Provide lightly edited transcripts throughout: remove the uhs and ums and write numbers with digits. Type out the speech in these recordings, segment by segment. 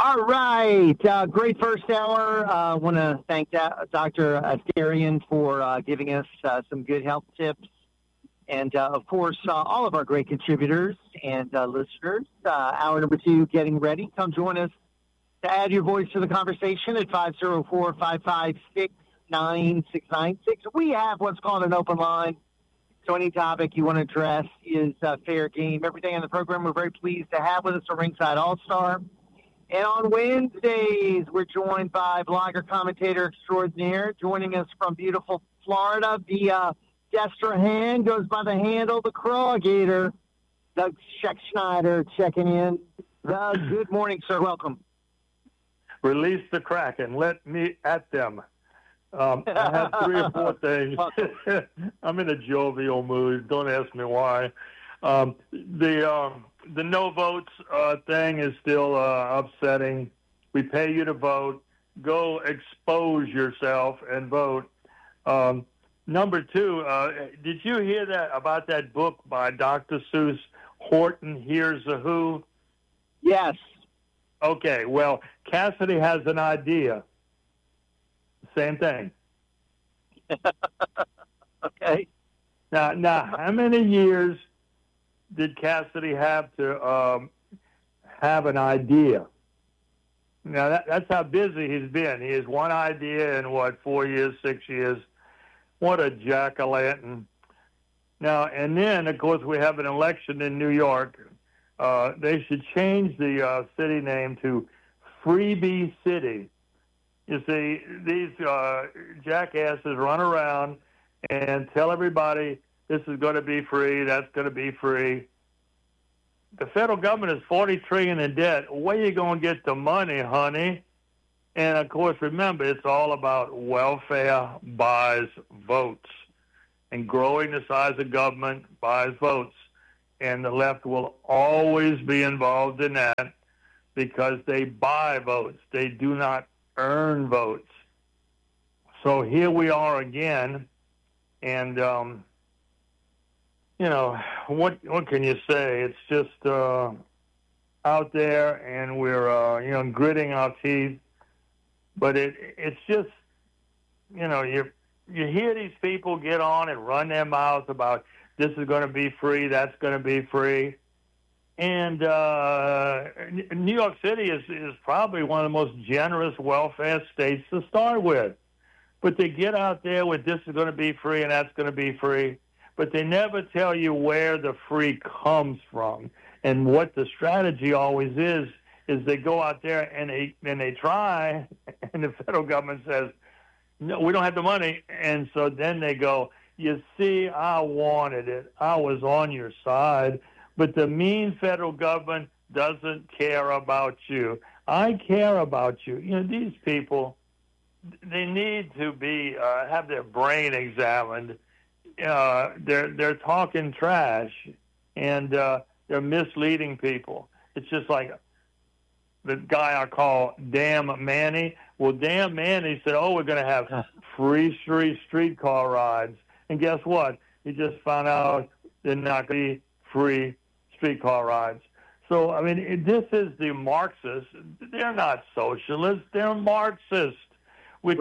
All right. Great first hour. I want to thank Dr. Asterian for giving us some good health tips. And, of course, all of our great contributors and listeners. Hour number 2, getting ready. Come join us to add your voice to the conversation at 504-556-9696. We have what's called an open line. So any topic you want to address is fair game. Every day on the program, we're very pleased to have with us a Ringside All-Star. And on Wednesdays, we're joined by blogger, commentator extraordinaire, joining us from beautiful Florida via Destrehan, goes by the handle, the Crawgator, Doug Scheck-Schneider checking in. Doug, good morning, sir. Welcome. Release the Kraken. Let me at them. I have 3 or 4 things. I'm in a jovial mood. Don't ask me why. The no votes thing is still upsetting. We pay you to vote. Go expose yourself and vote. Number 2, did you hear that about that book by Dr. Seuss, Horton Hears a Who? Yes. Okay, well, Cassidy has an idea. Same thing. Okay. Now, how many years did Cassidy have to have an idea? Now, that's how busy he's been. He has one idea in, 4 years, 6 years. What a jack-o'-lantern. Now, and then, of course, we have an election in New York. They should change the city name to Freebie City. You see, these jackasses run around and tell everybody this is going to be free, that's going to be free. The federal government is $40 trillion in debt. Where you going to get the money, honey? And, of course, remember, it's all about welfare buys votes. And growing the size of government buys votes. And the left will always be involved in that because they buy votes. They do not earn votes. So here we are again. And, what can you say? It's just out there, and we're, gritting our teeth. But it's just, you hear these people get on and run their mouths about this is going to be free, that's going to be free. And New York City is probably one of the most generous welfare states to start with. But they get out there with this is going to be free and that's going to be free. But they never tell you where the free comes from. And what the strategy always is they go out there and they try, and the federal government says, no, we don't have the money. And so then they go, you see, I wanted it. I was on your side. But the mean federal government doesn't care about you. I care about you. These people, they need to be have their brain examined. They're talking trash, and they're misleading people. It's just like the guy I call Damn Manny. Well, Damn Manny said, we're going to have free streetcar rides. And guess what? He just found out they're not going to be free streetcar rides. So, I mean, this is the Marxists. They're not socialists. They're Marxists, which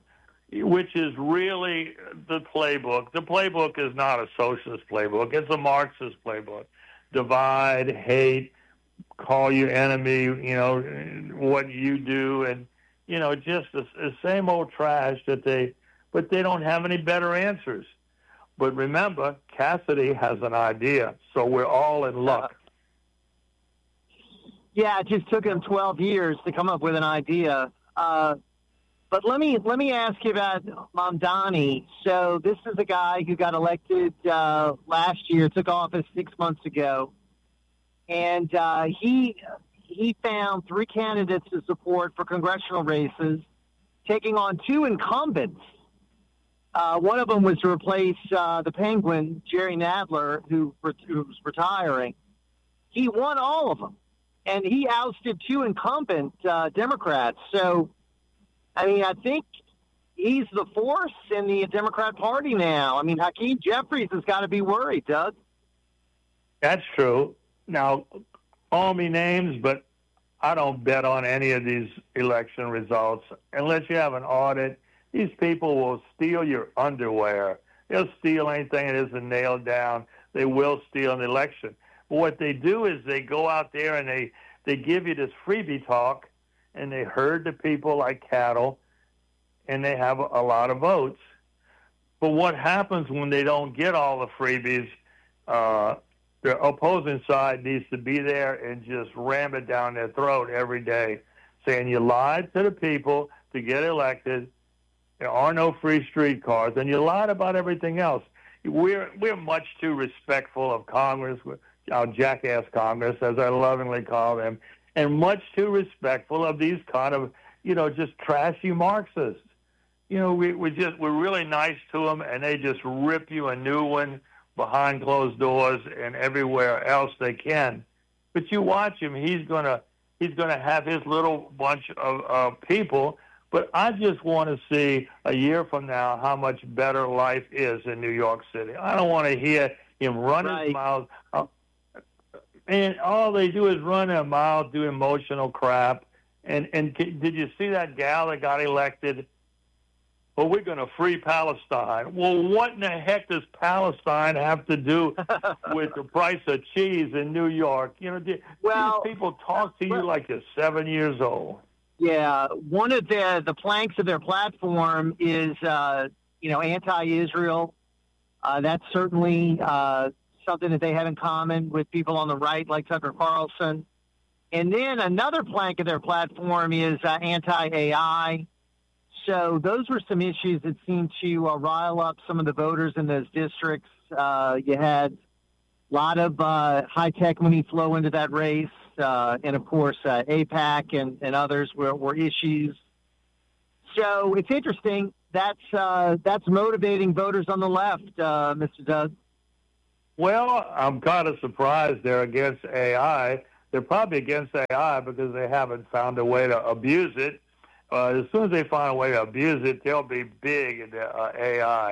is really the playbook. The playbook is not a socialist playbook. It's a Marxist playbook. Divide, hate, call you enemy, what you do, and, just the same old trash but they don't have any better answers. But remember, Cassidy has an idea, so we're all in luck. Yeah, it just took him 12 years to come up with an idea. But let me ask you about Mamdani. So this is a guy who got elected last year, took office 6 months ago, and he found 3 candidates to support for congressional races, taking on 2 incumbents. One of them was to replace the Penguin, Jerry Nadler, who was retiring. He won all of them, and he ousted 2 incumbent Democrats. So, I mean, I think he's the force in the Democrat Party now. I mean, Hakeem Jeffries has got to be worried, Doug. That's true. Now, call me names, but I don't bet on any of these election results unless you have an audit. These people will steal your underwear. They'll steal anything that isn't nailed down. They will steal an election. But what they do is they go out there and they give you this freebie talk, and they herd the people like cattle, and they have a lot of votes. But what happens when they don't get all the freebies? The opposing side needs to be there and just ram it down their throat every day, saying you lied to the people to get elected. There are no free streetcars, and you lied about everything else. We're much too respectful of Congress, our jackass Congress, as I lovingly call them, and much too respectful of these kind of, just trashy Marxists. We're really nice to them, and they just rip you a new one behind closed doors and everywhere else they can. But you watch him; he's gonna have his little bunch of people. But I just want to see a year from now how much better life is in New York City. I don't want to hear him run his mouth. And all they do is run their mouth, do emotional crap. And did you see that gal that got elected? Well, we're going to free Palestine. Well, what in the heck does Palestine have to do with the price of cheese in New York? These people talk to you like you're 7 years old. Yeah, one of the planks of their platform is, anti-Israel. That's certainly something that they have in common with people on the right like Tucker Carlson. And then another plank of their platform is anti-AI. So those were some issues that seemed to rile up some of the voters in those districts. You had a lot of high-tech money flow into that race. And, of course, AIPAC and others were issues. So it's interesting. That's motivating voters on the left, Mr. Doug. Well, I'm kind of surprised they're against AI. They're probably against AI because they haven't found a way to abuse it. As soon as they find a way to abuse it, they'll be big into AI.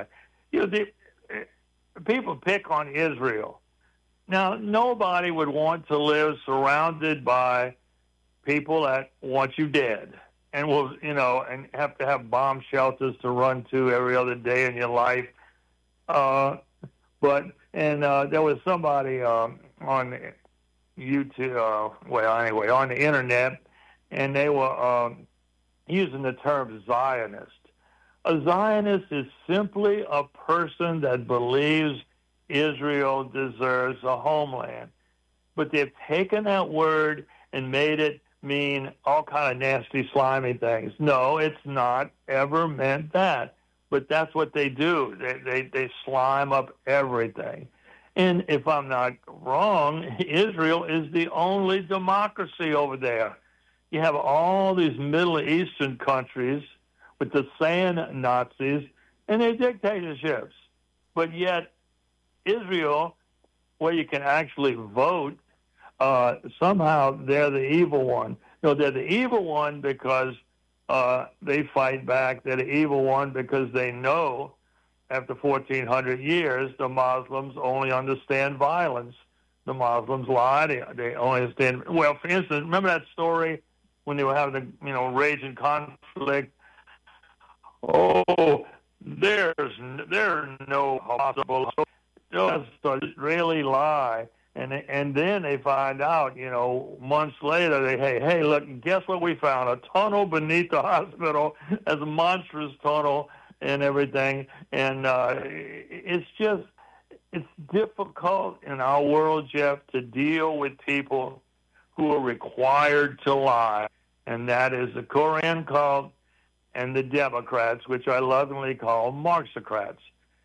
People pick on Israel. Now, nobody would want to live surrounded by people that want you dead and and have to have bomb shelters to run to every other day in your life. There was somebody on YouTube, on the internet, and they were using the term Zionist. A Zionist is simply a person that believes Israel deserves a homeland. But they've taken that word and made it mean all kind of nasty, slimy things. No, it's not ever meant that. But that's what they do. They slime up everything. And if I'm not wrong, Israel is the only democracy over there. You have all these Middle Eastern countries with the sand Nazis, and they're dictatorships. But yet, Israel, where you can actually vote, somehow they're the evil one. No, they're the evil one because they fight back. They're the evil one because they know after 1,400 years, the Muslims only understand violence. The Muslims lie. They only understand. Well, for instance, remember that story when they were having the raging conflict? Oh, there's no possible. Just an Israeli lie, and then they find out, months later, hey, look, guess what we found? A tunnel beneath the hospital, as a monstrous tunnel and everything, and it's difficult in our world, Jeff, to deal with people who are required to lie, and that is the Koran cult and the Democrats, which I lovingly call Marxocrats.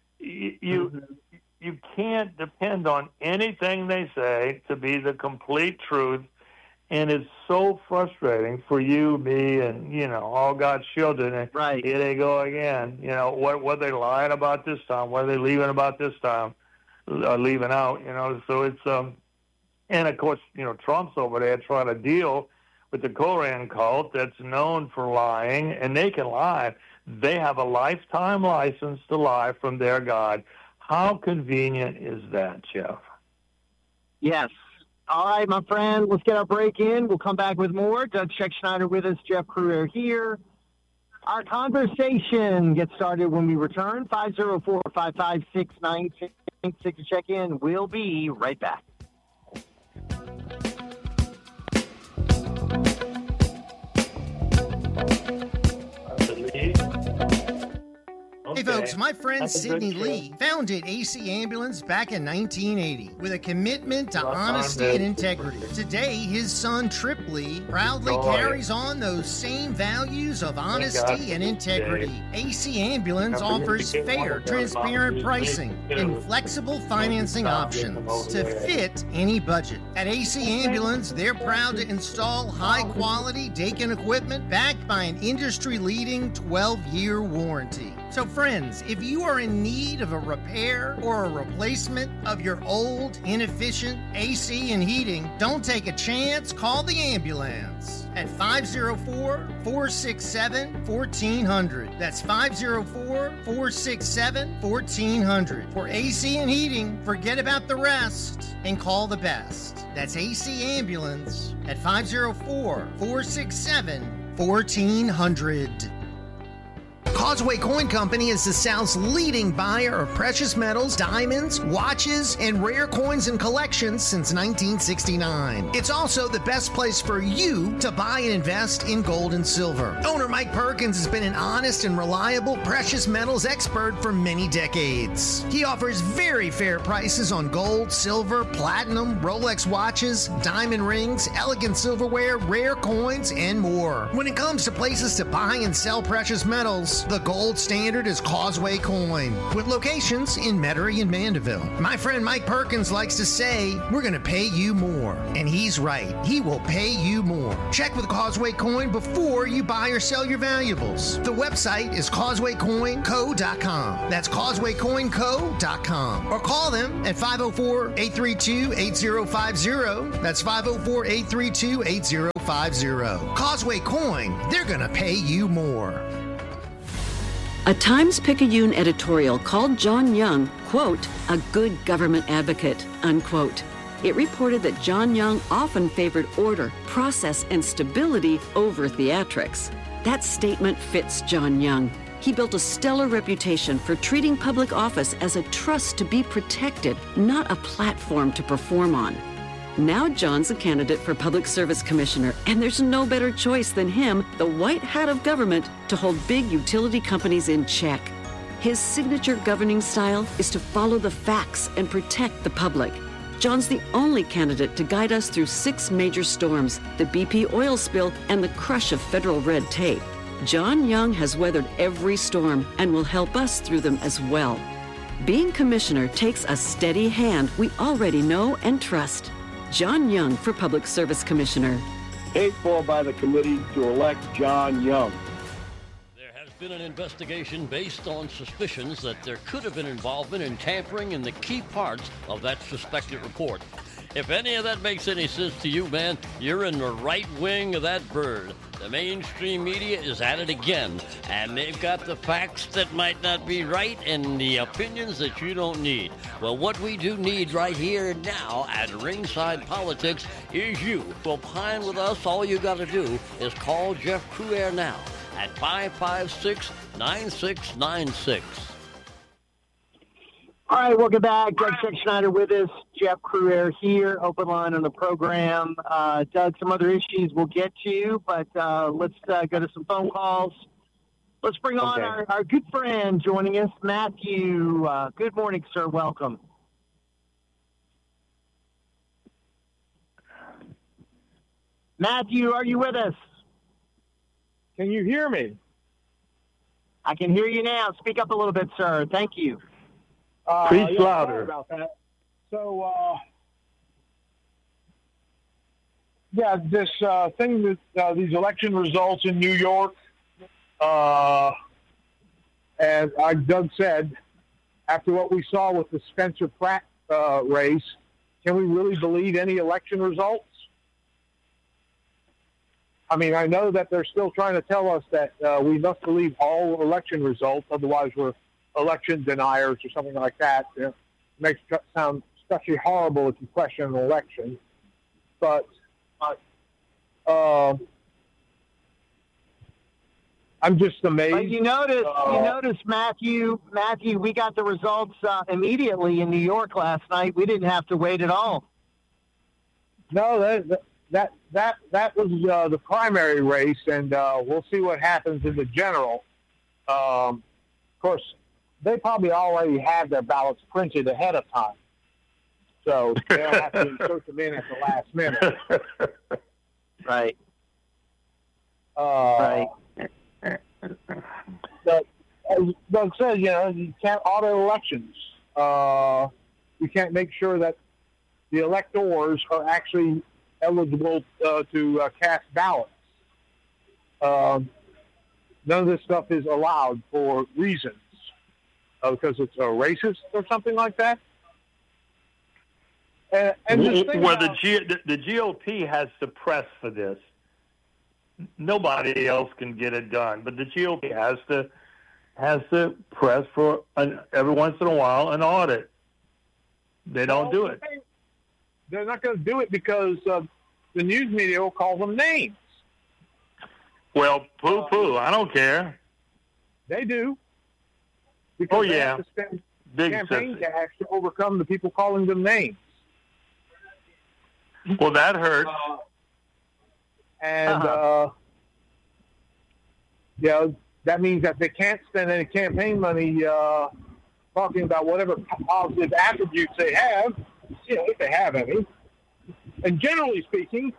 You can't depend on anything they say to be the complete truth, and it's so frustrating for you, me, and, all God's children. Right. Here they go again. What are they lying about this time? What are they leaving about this time? Leaving out, so it's, and of course, Trump's over there trying to deal with the Koran cult that's known for lying, and they can lie. They have a lifetime license to lie from their God. How convenient is that, Jeff? Yes. All right, my friend, let's get our break in. We'll come back with more. Doug Scheck-Schneider with us, Jeff Crouere here. Our conversation gets started when we return. 504-556-9666 to check in. We'll be right back. Hey folks, my friend Sidney Lee founded AC Ambulance back in 1980 with a commitment to honesty and integrity. Today, his son Trip Lee proudly carries on those same values of honesty and integrity. AC Ambulance offers fair, transparent pricing and flexible financing options to fit any budget. At AC Ambulance, they're proud to install high-quality Daikin equipment backed by an industry-leading 12-year warranty. So friends, if you are in need of a repair or a replacement of your old, inefficient AC and heating, don't take a chance, call the ambulance at 504-467-1400. That's 504-467-1400. For AC and heating, forget about the rest and call the best. That's AC Ambulance at 504-467-1400. Causeway Coin Company is the South's leading buyer of precious metals, diamonds, watches, and rare coins and collections since 1969. It's also the best place for you to buy and invest in gold and silver. Owner Mike Perkins has been an honest and reliable precious metals expert for many decades. He offers very fair prices on gold, silver, platinum, Rolex watches, diamond rings, elegant silverware, rare coins, and more. When it comes to places to buy and sell precious metals, the gold standard is Causeway Coin, with locations in Metairie and Mandeville. My friend Mike Perkins likes to say, we're going to pay you more. And he's right. He will pay you more. Check with Causeway Coin before you buy or sell your valuables. The website is causewaycoinco.com. That's causewaycoinco.com. Or call them at 504-832-8050. That's 504-832-8050. Causeway Coin, they're going to pay you more. A Times-Picayune editorial called John Young, quote, a good government advocate, unquote. It reported that John Young often favored order, process, and stability over theatrics. That statement fits John Young. He built a stellar reputation for treating public office as a trust to be protected, not a platform to perform on. Now John's a candidate for Public Service Commissioner, and there's no better choice than him, the white hat of government, to hold big utility companies in check. His signature governing style is to follow the facts and protect the public. John's the only candidate to guide us through 6 major storms, the BP oil spill, and the crush of federal red tape. John Young has weathered every storm and will help us through them as well. Being commissioner takes a steady hand we already know and trust. John Young for Public Service Commissioner. Paid for by the committee to elect John Young. There has been an investigation based on suspicions that there could have been involvement in tampering in the key parts of that suspected report. If any of that makes any sense to you, man, you're in the right wing of that bird. The mainstream media is at it again, and they've got the facts that might not be right and the opinions that you don't need. Well, what we do need right here and now at Ringside Politics is you. To opine with us, all you got to do is call Jeff Crouere now at 556-9696. All right, welcome back. Doug Scheck-Schneider with us. Jeff Crouere here. Open line on the program. Doug, some other issues we'll get to, but let's go to some phone calls. Let's bring on our good friend joining us, Matthew. Good morning, sir. Welcome. Matthew, are you with us? Can you hear me? I can hear you now. Speak up a little bit, sir. Thank you. Preach louder. Sorry about that. So, this thing that these election results in New York, as Doug said, after what we saw with the Spencer Pratt race, can we really believe any election results? I mean, I know that they're still trying to tell us that we must believe all election results, otherwise we're election deniers or something like that. It makes it sound especially horrible if you question an election. but I'm just amazed. But you notice, Matthew, we got the results immediately in New York last night. We didn't have to wait at all. No, that was the primary race, and we'll see what happens in the general. Of course, they probably already had their ballots printed ahead of time, so they don't have to insert them in at the last minute. Right. Right. But as Doug said, you can't audit elections. You can't make sure that the electors are actually eligible to cast ballots. None of this stuff is allowed for reasons because it's racist or something like that. And the GOP has to press for this. Nobody else can get it done, but the GOP has to press for every once in a while an audit. They don't do it. They're not going to do it because the news media will call them names. Well, poo-poo. I don't care. They do. Because they have to spend big campaign cash to overcome the people calling them names. Well, that hurts. That means that they can't spend any campaign money talking about whatever positive attributes they have, if they have any. And generally speaking,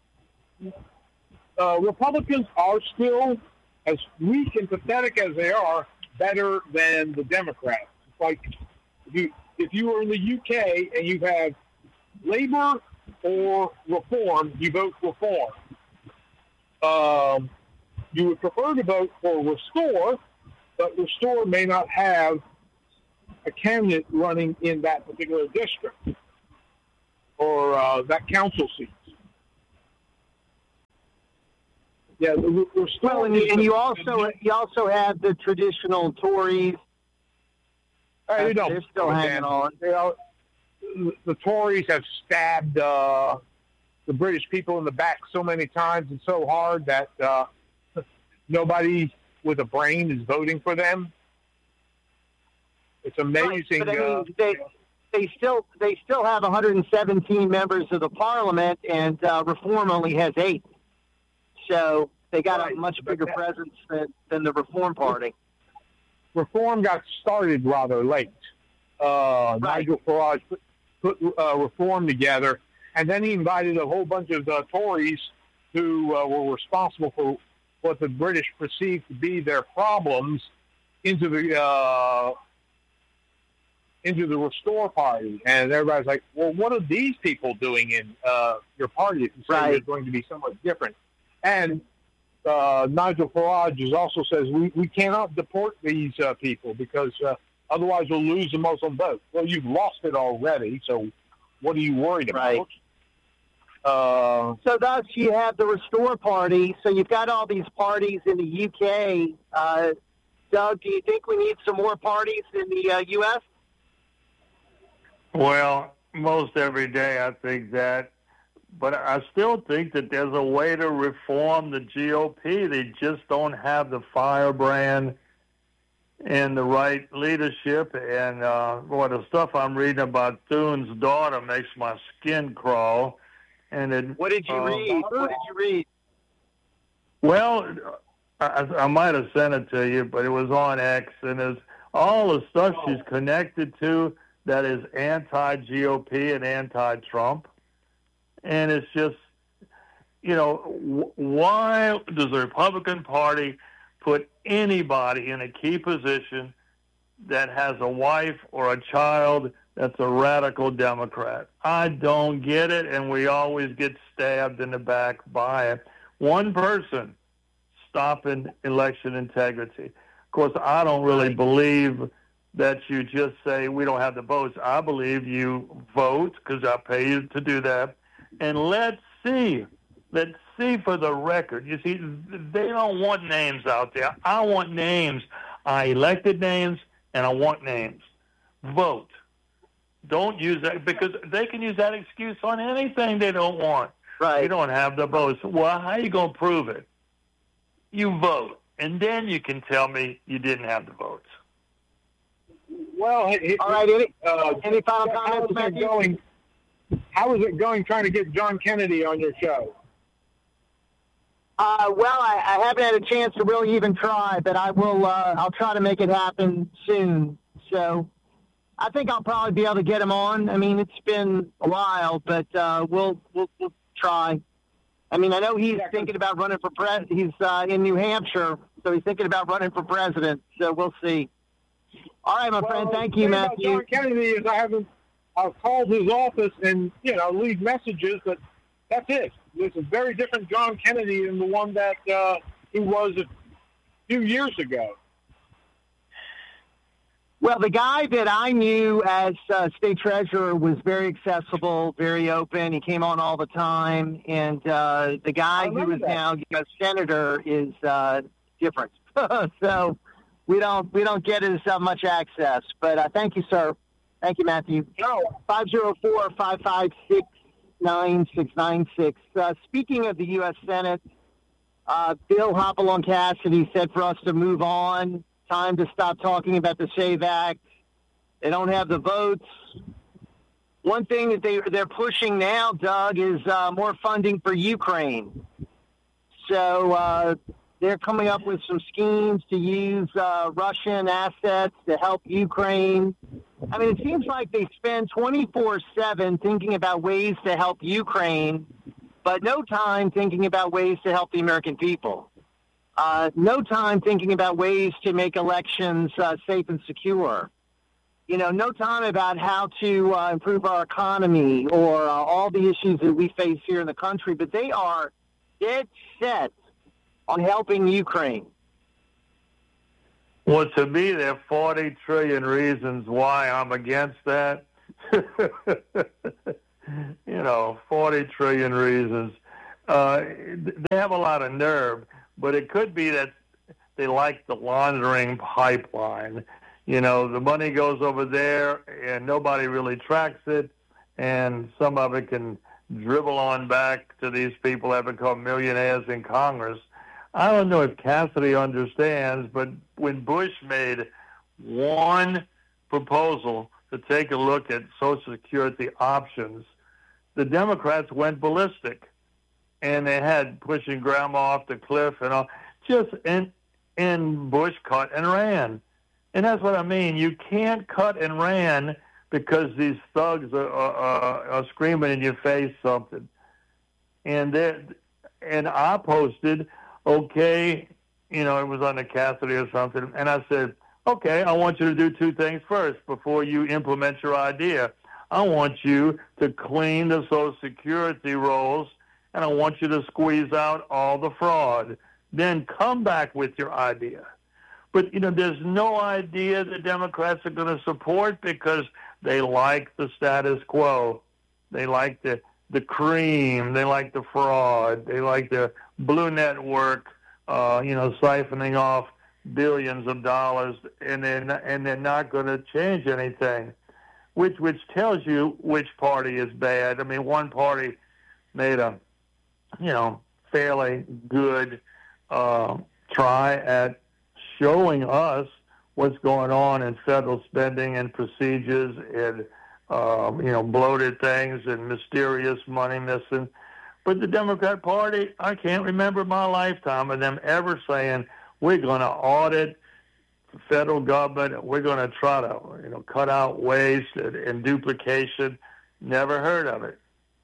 Republicans are still, as weak and pathetic as they are, better than the Democrats. It's like if you were in the UK and you have Labour or Reform, you vote Reform. You would prefer to vote for Restore, but Restore may not have a candidate running in that particular district or that council seat. Yeah, Restore. Well, and you also have the traditional Tories. They're still hanging on. The Tories have stabbed the British people in the back so many times and so hard that nobody with a brain is voting for them. It's amazing. Right, but they still have 117 members of the parliament, and Reform only has 8. So they got a much bigger presence than the Reform Party. Reform got started rather late. Nigel Farage put Reform together, and then he invited a whole bunch of Tories who were responsible for what the British perceived to be their problems into the Restore Party. And everybody's like, well, what are these people doing in your party if you say you're going to be somewhat different? And Nigel Farage also says we cannot deport these people because otherwise we'll lose the Muslim vote. Well, you've lost it already, so what are you worried about? Right. So thus you have the Restore Party. So you've got all these parties in the UK. Doug, do you think we need some more parties in the U.S.? Well, most every day I think that. But I still think that there's a way to reform the GOP. They just don't have the firebrand and the right leadership. And the stuff I'm reading about Thune's daughter makes my skin crawl. And what did you read? What did you read? Well, I might have sent it to you, but it was on X, and there's all the stuff she's connected to that is anti-GOP and anti-Trump. And it's just, why does the Republican Party put anybody in a key position that has a wife or a child that's a radical Democrat? I don't get it, and we always get stabbed in the back by it. One person stopping election integrity. Of course, I don't really believe that you just say we don't have the votes. I believe you vote because I pay you to do that. And let's see for the record. You see, they don't want names out there. I want names. I elected names, and I want names. Vote. Don't use that, because they can use that excuse on anything they don't want. Right. You don't have the votes. Well, how are you going to prove it? You vote, and then you can tell me you didn't have the votes. Well, all right. Any final comments, Matthew? How is it going trying to get John Kennedy on your show? Well, I haven't had a chance to really even try, but I will. I'll try to make it happen soon. So I think I'll probably be able to get him on. I mean, it's been a while, but we'll try. I mean, I know he's thinking about running for He's in New Hampshire, so he's thinking about running for president. So we'll see. All right, my friend. Thank you, Matthew. John Kennedy is I've called his office and leave messages, but that's it. It's a very different John Kennedy than the one that he was a few years ago. Well, the guy that I knew as state treasurer was very accessible, very open. He came on all the time. And the guy who is now senator is different. So we don't get as much access. But thank you, sir. Thank you, Matthew. No. 504-556-9696. Speaking of the U.S. Senate, Bill Hopalong Cassidy said for us to move on. Time to stop talking about the SAVE Act. They don't have the votes. One thing that they're pushing now, Doug, is more funding for Ukraine. So they're coming up with some schemes to use Russian assets to help Ukraine. I mean, it seems like they spend 24/7 thinking about ways to help Ukraine, but no time thinking about ways to help the American people. No time thinking about ways to make elections safe and secure. No time about how to improve our economy or all the issues that we face here in the country, but they are dead set on helping Ukraine. Well, to me, there are 40 trillion reasons why I'm against that. 40 trillion reasons. They have a lot of nerve, but it could be that they like the laundering pipeline. The money goes over there and nobody really tracks it, and some of it can dribble on back to these people that become millionaires in Congress. I don't know if Cassidy understands, but when Bush made one proposal to take a look at Social Security options, the Democrats went ballistic, and they had pushing grandma off the cliff and all. And Bush cut and ran. And that's what I mean. You can't cut and ran because these thugs are screaming in your face something. And I posted, okay, it was on the Cassidy or something, and I said, okay, I want you to do two things first before you implement your idea. I want you to clean the Social Security rolls, and I want you to squeeze out all the fraud. Then come back with your idea. But, there's no idea the Democrats are going to support because they like the status quo. They like the cream. They like the fraud. They like the blue network, siphoning off billions of dollars, and they're not going to change anything, which tells you which party is bad. I mean, one party made a, fairly good try at showing us what's going on in federal spending and procedures and, bloated things and mysterious money missing. But the Democrat Party, I can't remember my lifetime of them ever saying, we're going to audit the federal government. We're going to try to, cut out waste and duplication. Never heard of it.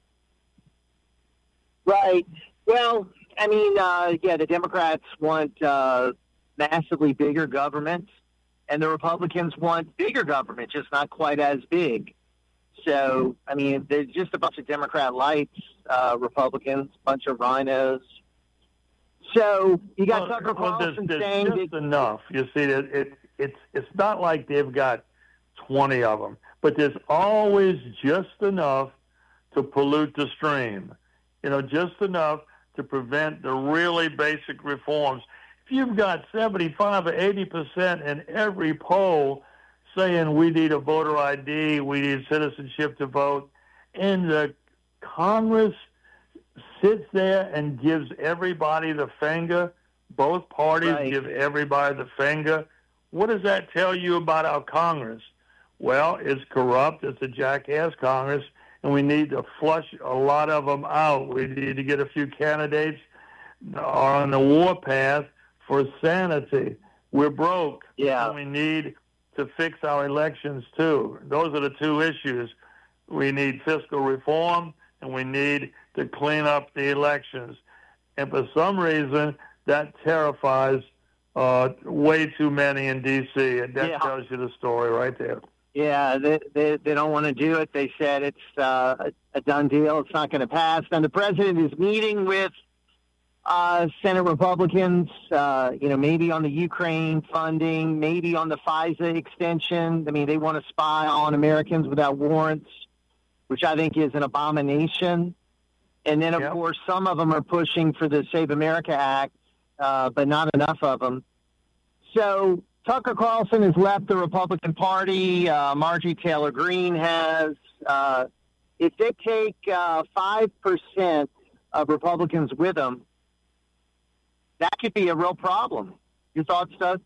Right. Well, I mean, the Democrats want massively bigger government, and the Republicans want bigger government, just not quite as big. So, I mean, there's just a bunch of Democrat lights, Republicans, a bunch of rhinos. So you got Tucker Carlson saying just enough. You see, it's not like they've got 20 of them, but there's always just enough to pollute the stream. Just enough to prevent the really basic reforms. If you've got 75 or 80% in every poll saying we need a voter ID, we need citizenship to vote, and the Congress sits there and gives everybody the finger. Both parties Right. give everybody the finger. What does that tell you about our Congress? Well, it's corrupt. It's a jackass Congress, and we need to flush a lot of them out. We need to get a few candidates on the warpath for sanity. We're broke. Yeah. And we need to fix our elections, too. Those are the two issues. We need fiscal reform, and we need to clean up the elections. And for some reason, that terrifies way too many in D.C., and that tells you the story right there. Yeah, they don't want to do it. They said it's a done deal. It's not going to pass. And the president is meeting with Senate Republicans, maybe on the Ukraine funding, maybe on the FISA extension. I mean, they want to spy on Americans without warrants, which I think is an abomination. And then, of course, some of them are pushing for the Save America Act, but not enough of them. So Tucker Carlson has left the Republican Party. Marjorie Taylor Greene has. If they take 5% of Republicans with them, that could be a real problem. Your thoughts, Doug?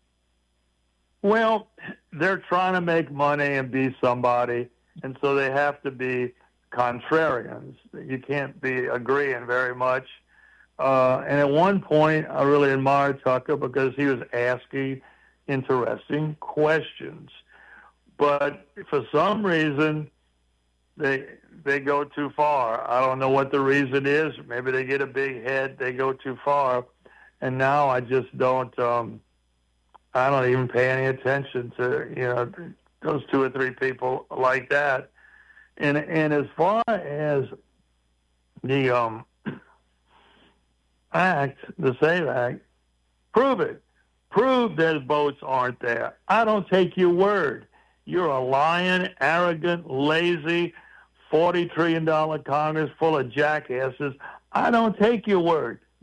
Well, they're trying to make money and be somebody, and so they have to be contrarians. You can't be agreeing very much. And at one point, I really admired Tucker because he was asking interesting questions. But for some reason, they go too far. I don't know what the reason is. Maybe they get a big head, they go too far. And now I just don't, I don't even pay any attention to, those two or three people like that. And as far as the act, the SAVE Act, prove it. Prove their votes aren't there. I don't take your word. You're a lying, arrogant, lazy, $40 trillion Congress full of jackasses. I don't take your word.